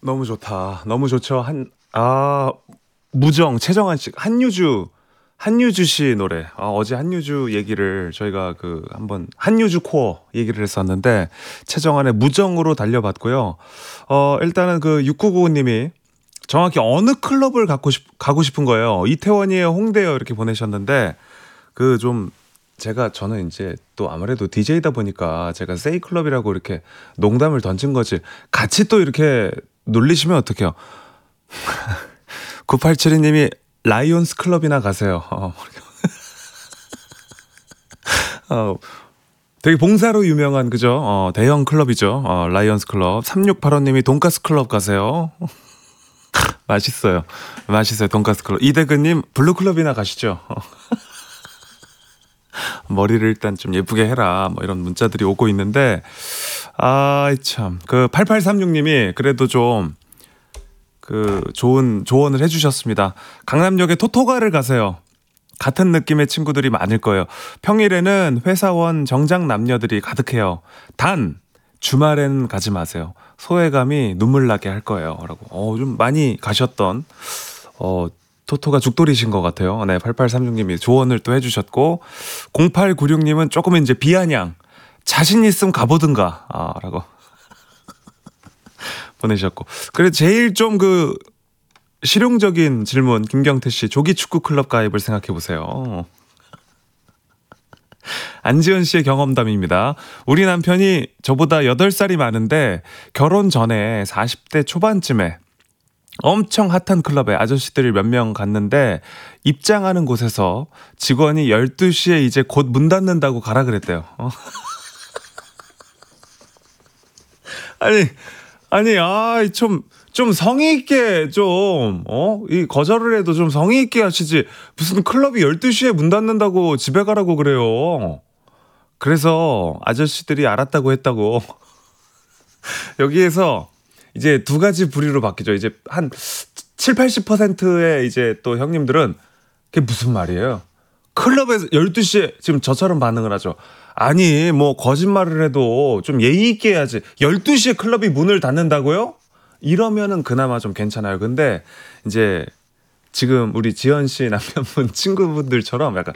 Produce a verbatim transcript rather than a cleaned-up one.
너무 좋다. 너무 좋죠. 한, 아, 무정, 최정한 씨, 한유주, 한유주 씨 노래. 아, 어제 한유주 얘기를 저희가 그 한번 한유주 코어 얘기를 했었는데 최정한의 무정으로 달려봤고요. 어, 일단은 그 육구구오 님이 정확히 어느 클럽을 가고 싶, 가고 싶은 거예요. 이태원이에요, 홍대요 이렇게 보내셨는데 그 좀 제가 저는 이제 또 아무래도 디제이다 보니까 제가 세이클럽이라고 이렇게 농담을 던진 거지 같이 또 이렇게 놀리시면 어떡해요. 구팔칠이 님이 라이온스 클럽이나 가세요. 어, 어, 되게 봉사로 유명한 그죠? 어, 대형 클럽이죠. 어, 라이온스 클럽. 삼육팔오 님이 돈가스 클럽 가세요. 맛있어요. 맛있어요. 돈가스 클럽. 이대근님 블루 클럽이나 가시죠. 어. 머리를 일단 좀 예쁘게 해라. 뭐 이런 문자들이 오고 있는데 아, 참. 그 팔팔삼육 님이 그래도 좀 그 좋은 조언을 해주셨습니다. 강남역에 토토가를 가세요. 같은 느낌의 친구들이 많을 거예요. 평일에는 회사원 정장 남녀들이 가득해요. 단 주말에는 가지 마세요. 소외감이 눈물 나게 할 거예요. 라고. 어, 좀 많이 가셨던 어, 토토가 죽돌이신 것 같아요. 네, 팔팔삼육 님이 조언을 또 해주셨고 공팔구육 님은 조금 이제 비아냥 자신 있으면 가보든가 아, 라고 보내셨고 그래 제일 좀 그 실용적인 질문 김경태 씨 조기 축구 클럽 가입을 생각해 보세요. 안지연 씨의 경험담입니다. 우리 남편이 저보다 여덟 살이 많은데 결혼 전에 사십 대 초반쯤에 엄청 핫한 클럽에 아저씨들이 몇 명 갔는데 입장하는 곳에서 직원이 열두 시에 이제 곧 문 닫는다고 가라 그랬대요. 어? 아니 아니, 아, 좀, 좀 성의 있게 좀, 어? 이 거절을 해도 좀 성의 있게 하시지. 무슨 클럽이 열두 시에 문 닫는다고 집에 가라고 그래요. 그래서 아저씨들이 알았다고 했다고. 여기에서 이제 두 가지 부류로 바뀌죠. 이제 한 칠, 팔십 퍼센트의 이제 또 형님들은 그게 무슨 말이에요? 클럽에서 열두 시에 지금 저처럼 반응을 하죠. 아니 뭐 거짓말을 해도 좀 예의 있게 해야지. 열두 시에 클럽이 문을 닫는다고요? 이러면은 그나마 좀 괜찮아요. 근데 이제 지금 우리 지연 씨 남편분 친구분들처럼 약간